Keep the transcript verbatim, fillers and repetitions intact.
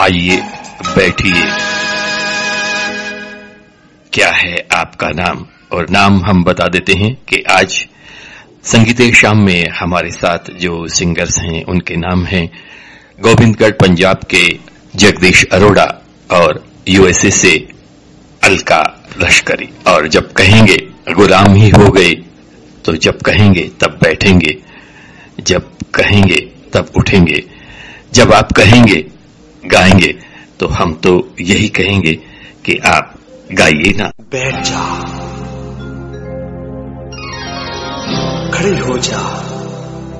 आइए बैठिए। क्या है आपका नाम? और नाम हम बता देते हैं कि आज संगीत शाम में हमारे साथ जो सिंगर्स हैं उनके नाम हैं गोविंदगढ़ पंजाब के जगदीश अरोड़ा और यूएसए से अलका लश्करी। और जब कहेंगे गुलाम ही हो गए, तो जब कहेंगे तब बैठेंगे, जब कहेंगे तब उठेंगे, जब आप कहेंगे गाएंगे, तो हम तो यही कहेंगे कि आप गाइए ना। बैठ जा, खड़ी हो जा,